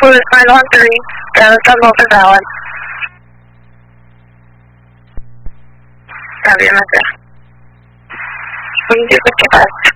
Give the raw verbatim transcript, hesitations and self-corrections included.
Cruise final on three, Dallas Double for Dallas. Está bien, gracias. Thank you for